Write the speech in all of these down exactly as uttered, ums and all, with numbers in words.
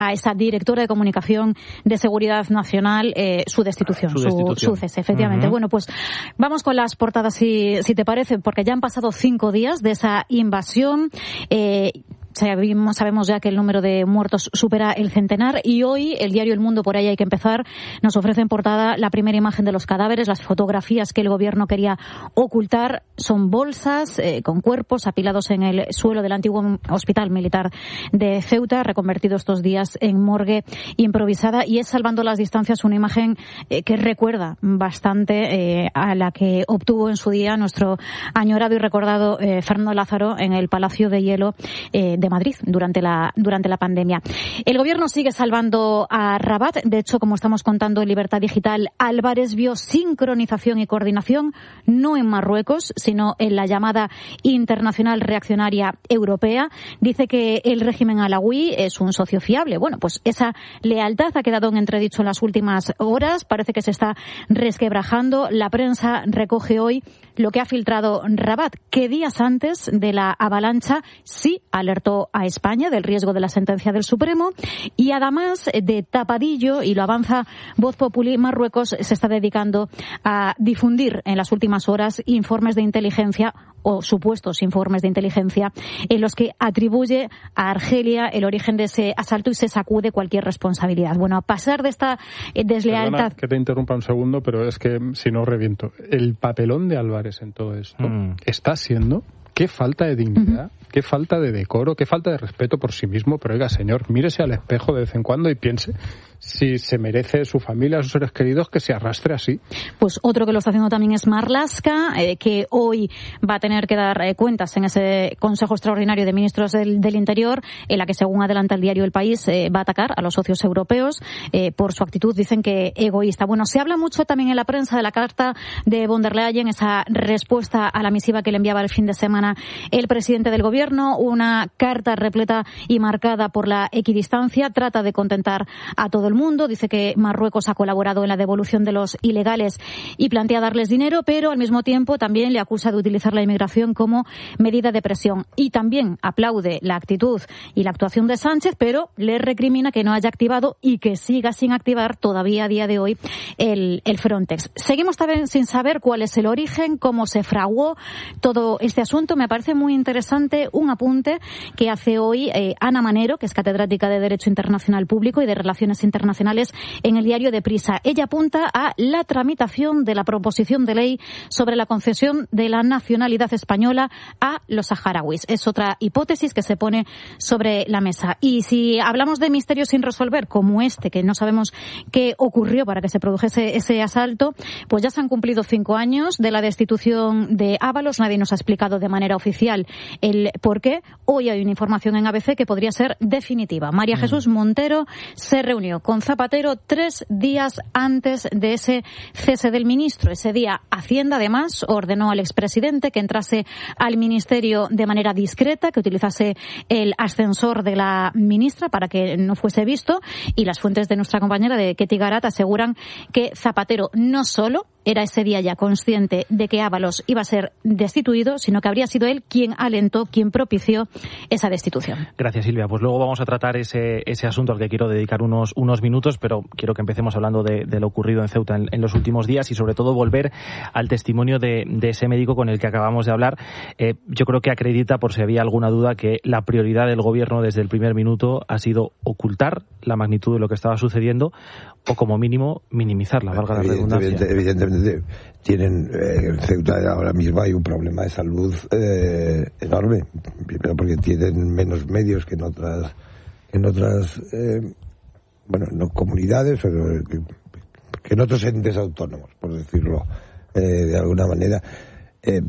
a esa directora de Comunicación de Seguridad Nacional eh, su destitución, su, su, destitución. su cese, efectivamente. Uh-huh. Bueno, pues vamos con las portadas, si, si te parece, porque ya han pasado cinco días de esa invasión. Eh, Sabemos, sabemos ya que el número de muertos supera el centenar y hoy el diario El Mundo, por ahí hay que empezar, nos ofrece en portada la primera imagen de los cadáveres, las fotografías que el gobierno quería ocultar. Son bolsas eh, con cuerpos apilados en el suelo del antiguo hospital militar de Ceuta, reconvertido estos días en morgue improvisada, y es, salvando las distancias, una imagen eh, que recuerda bastante eh, a la que obtuvo en su día nuestro añorado y recordado eh, Fernando Lázaro en el Palacio de Hielo eh, de Madrid durante la durante la pandemia. El gobierno sigue salvando a Rabat. De hecho, como estamos contando en Libertad Digital, Álvarez vio sincronización y coordinación no en Marruecos, sino en la llamada Internacional Reaccionaria Europea. Dice que el régimen alawí es un socio fiable. Bueno, pues esa lealtad ha quedado en entredicho en las últimas horas. Parece que se está resquebrajando. La prensa recoge hoy lo que ha filtrado Rabat, que días antes de la avalancha sí alertó a España del riesgo de la sentencia del Supremo, y además de tapadillo, y lo avanza Voz Populi, Marruecos se está dedicando a difundir en las últimas horas informes de inteligencia o supuestos informes de inteligencia en los que atribuye a Argelia el origen de ese asalto y se sacude cualquier responsabilidad. Bueno, a pasar de esta deslealtad... Perdona que te interrumpa un segundo, pero es que si no reviento. El papelón de Álvarez en todo esto mm. está siendo... Qué falta de dignidad, uh-huh. qué falta de decoro, qué falta de respeto por sí mismo. Pero oiga, señor, mírese al espejo de vez en cuando y piense si se merece su familia, sus seres queridos, que se arrastre así. Pues otro que lo está haciendo también es Marlaska, eh, que hoy va a tener que dar eh, cuentas en ese Consejo Extraordinario de Ministros del, del Interior, en la que, según adelanta el diario El País, eh, va a atacar a los socios europeos eh, por su actitud, dicen que egoísta. Bueno, se habla mucho también en la prensa de la carta de von der Leyen, esa respuesta a la misiva que le enviaba el fin de semana el presidente del gobierno, una carta repleta y marcada por la equidistancia. Trata de contentar a todo el mundo, dice que Marruecos ha colaborado en la devolución de los ilegales y plantea darles dinero, pero al mismo tiempo también le acusa de utilizar la inmigración como medida de presión, y también aplaude la actitud y la actuación de Sánchez, pero le recrimina que no haya activado y que siga sin activar todavía a día de hoy el, el Frontex. Seguimos también sin saber cuál es el origen, cómo se fraguó todo este asunto. Me parece muy interesante un apunte que hace hoy eh, Ana Manero, que es catedrática de Derecho Internacional Público y de Relaciones Internacionales en el diario Deprisa. Ella apunta a la tramitación de la proposición de ley sobre la concesión de la nacionalidad española a los saharauis. Es otra hipótesis que se pone sobre la mesa. Y si hablamos de misterios sin resolver, como este, que no sabemos qué ocurrió para que se produjese ese asalto, pues ya se han cumplido cinco años de la destitución de Ábalos. Nadie nos ha explicado de manera oficial el por qué. Hoy hay una información en A B C que podría ser definitiva. María Jesús Montero se reunió con Zapatero tres días antes de ese cese del ministro. Ese día Hacienda, además, ordenó al expresidente que entrase al ministerio de manera discreta, que utilizase el ascensor de la ministra para que no fuese visto, y las fuentes de nuestra compañera de Ketty Garat aseguran que Zapatero no solo era ese día ya consciente de que Ábalos iba a ser destituido, sino que habría sido él quien alentó, quien propició esa destitución. Gracias, Silvia. Pues luego vamos a tratar ese ese asunto al que quiero dedicar unos unos minutos, pero quiero que empecemos hablando de, de lo ocurrido en Ceuta en, en los últimos días y sobre todo volver al testimonio de, de ese médico con el que acabamos de hablar. Eh, yo creo que acredita, por si había alguna duda, que la prioridad del gobierno desde el primer minuto ha sido ocultar la magnitud de lo que estaba sucediendo o, como mínimo, minimizarla, valga la redundancia. Evidentemente, tienen eh, en Ceuta ahora mismo hay un problema de salud eh, enorme, primero porque tienen menos medios que en otras en otras eh, bueno, no comunidades, pero que, que en otros entes autónomos, por decirlo eh, de alguna manera. Eh,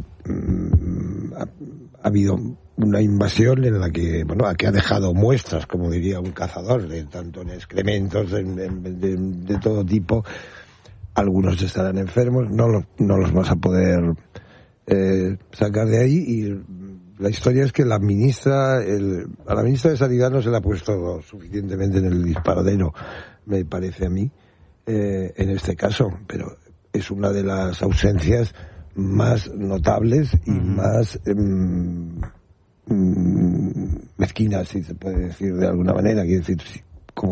ha, ha habido una invasión en la que, bueno, que ha dejado muestras, como diría un cazador, de tanto en excrementos de, de, de, de todo tipo. Algunos estarán enfermos, no los, no los vas a poder eh, sacar de ahí, y la historia es que la ministra, el, a la ministra de Sanidad no se le ha puesto suficientemente en el disparadero, me parece a mí, eh, en este caso, pero es una de las ausencias más notables y uh-huh. más eh, mezquinas, si se puede decir de alguna manera. Quiero decir,